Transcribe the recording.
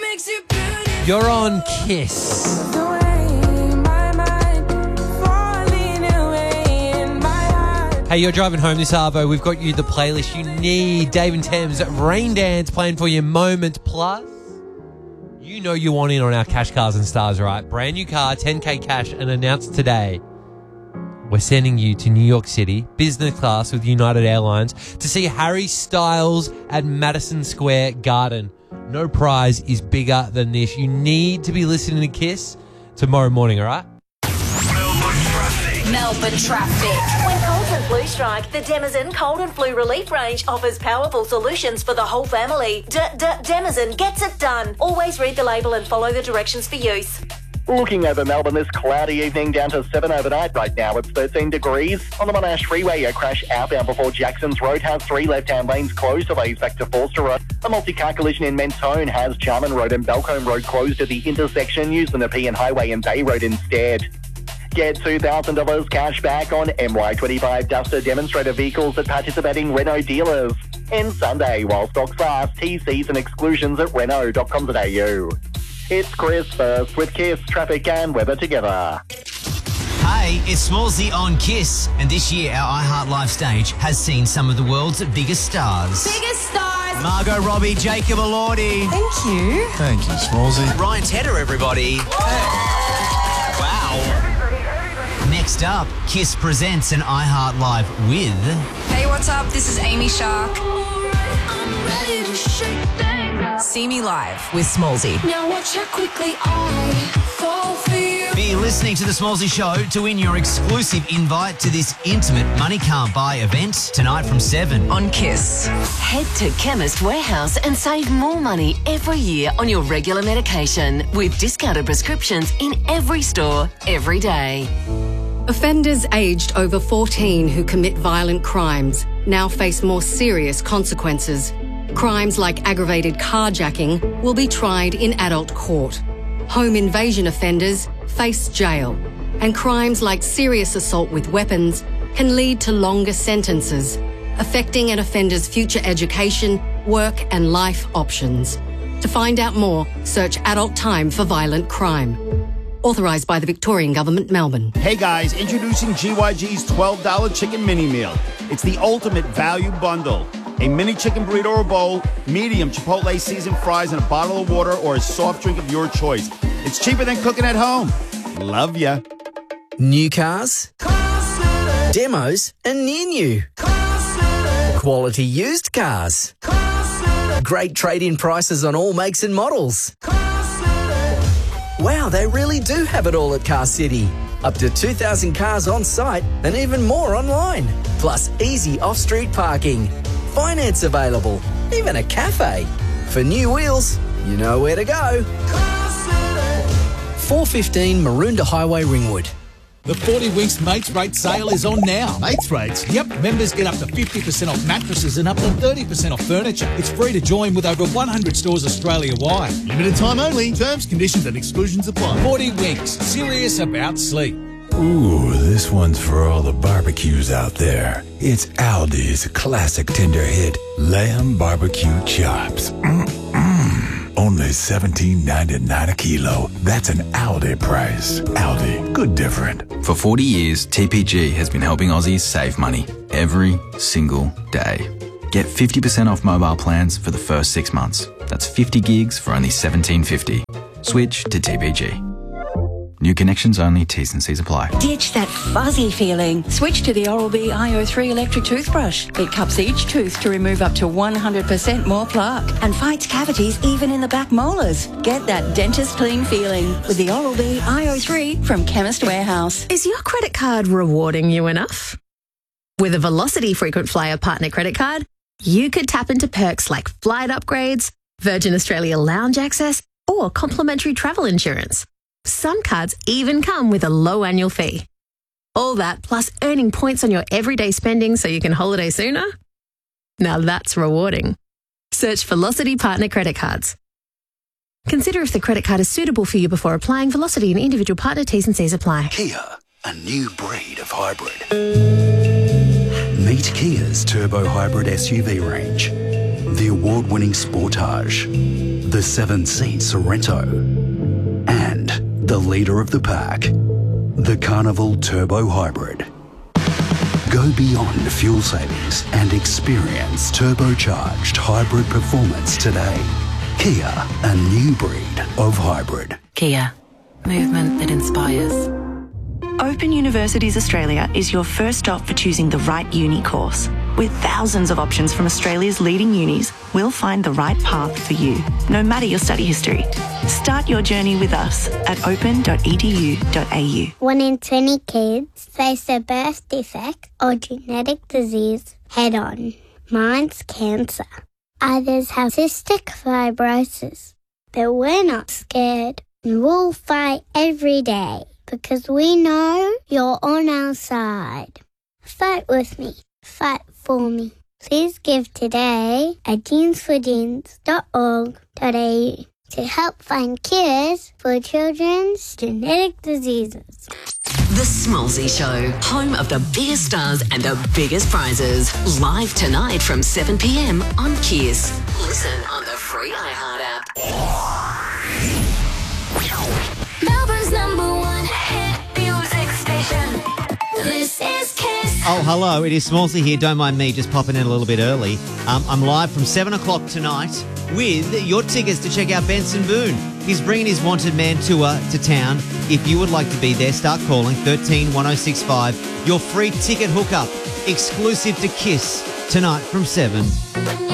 You're on Kiss. Hey, you're driving home this Arvo. We've got you the playlist you need. Dave and Thames, Rain Dance playing for you moment. Plus, you know you want in on our Cash Cars and Stars, right? Brand new car, 10K cash, and announced today. We're sending you to New York City, business class with United Airlines, to see Harry Styles at Madison Square Garden. No prize is bigger than this. You need to be listening to Kiss tomorrow morning, all right? Melbourne traffic. When colds and flu strike, the Demazen Cold and Flu Relief range offers powerful solutions for the whole family. Demazen gets it done. Always read the label and follow the directions for use. Looking over Melbourne this cloudy evening, down to 7 overnight. Right now it's 13 degrees. On the Monash Freeway, a crash outbound before Jackson's Road has 3 left-hand lanes closed to lanes back to Forster Road. A multi-car collision in Mentone has Charman Road and Belcombe Road closed at the intersection. Use the Nepean Highway and Bay Road instead. Get $2,000 cash back on MY25 Duster demonstrator vehicles at participating Renault dealers. And Sunday, while stocks last, TCs and exclusions at Renault.com.au. It's Chris first with Kiss, traffic and weather together. Hey, it's Smallsy on Kiss, and this year our iHeart Live stage has seen some of the world's biggest stars. Biggest stars! Margot Robbie, Jacob Elordi. Thank you. Thank you, Smallsy. Ryan Tedder, everybody. Wow. Next up, Kiss presents an iHeart Live with... Hey, what's up? This is Amy Shark. See me live with Smallsy. Now watch how quickly I fall for you. Be listening to The Smallsy Show to win your exclusive invite to this intimate Money Can't Buy event tonight from 7 On Kiss. Head to Chemist Warehouse and save more money every year on your regular medication with discounted prescriptions in every store, every day. Offenders aged over 14 who commit violent crimes now face more serious consequences. Crimes like aggravated carjacking will be tried in adult court. Home invasion offenders face jail. And crimes like serious assault with weapons can lead to longer sentences, affecting an offender's future education, work and life options. To find out more, search Adult Time for Violent Crime. Authorised by the Victorian Government, Melbourne. Hey guys, introducing GYG's $12 chicken mini meal. It's the ultimate value bundle. A mini chicken burrito or bowl, medium Chipotle seasoned fries, and a bottle of water or a soft drink of your choice. It's cheaper than cooking at home. Love ya. New cars, demos and near new. Quality used cars. Great trade-in prices on all makes and models. Wow, they really do have it all at Car City. Up to 2,000 cars on site and even more online. Plus easy off-street parking. Finance available. Even a cafe. For new wheels, you know where to go. 415 Maroondah Highway, Ringwood. The 40 Winks Mates Rate sale is on now. Mates rates? Yep, members get up to 50% off mattresses and up to 30% off furniture. It's free to join with over 100 stores Australia-wide. Limited time only. Terms, conditions and exclusions apply. 40 Winks, serious about sleep. Ooh, this one's for all the barbecues out there. It's Aldi's classic tender hit, Lamb Barbecue Chops. Only $17.99 a kilo. That's an Aldi price. Aldi, good different. For 40 years, TPG has been helping Aussies save money every single day. Get 50% off mobile plans for the first 6 months. That's 50 gigs for only $17.50. Switch to TPG. New connections only, T's and C's apply. Ditch that fuzzy feeling. Switch to the Oral-B IO3 electric toothbrush. It cups each tooth to remove up to 100% more plaque and fights cavities even in the back molars. Get that dentist clean feeling with the Oral-B IO3 from Chemist Warehouse. Is your credit card rewarding you enough? With a Velocity Frequent Flyer Partner credit card, you could tap into perks like flight upgrades, Virgin Australia lounge access, or complimentary travel insurance. Some cards even come with a low annual fee. All that plus earning points on your everyday spending so you can holiday sooner? Now that's rewarding. Search Velocity Partner Credit Cards. Consider if the credit card is suitable for you before applying. Velocity and individual partner T's and C's apply. Kia, a new breed of hybrid. Meet Kia's turbo hybrid SUV range. The award-winning Sportage. the 7-seat Sorrento, and the leader of the pack, the Carnival Turbo Hybrid. Go beyond fuel savings and experience turbocharged hybrid performance today. Kia, a new breed of hybrid. Kia, movement that inspires. Open Universities Australia is your first stop for choosing the right uni course. With thousands of options from Australia's leading unis, we'll find the right path for you, no matter your study history. Start your journey with us at open.edu.au. 1 in 20 kids face a birth defect or genetic disease head-on. Mine's cancer. Others have cystic fibrosis. But we're not scared, and we'll fight every day because we know you're on our side. Fight with me. Fight for me. Please give today at jeansforjeans.org.au to help find cures for children's genetic diseases. The Smallsy Show, home of the biggest stars and the biggest prizes. Live tonight from 7 p.m. on Kiss. Listen on the free iHeart app. Melbourne's #1 hit music station. This is Kiss. Oh, hello, it is Smallsy here. Don't mind me just popping in a little bit early. I'm live from 7 o'clock tonight with your tickets to check out Benson Boone. He's bringing his Wanted Man tour to town. If you would like to be there, start calling 13 1065. Your free ticket hookup, exclusive to Kiss, tonight from 7.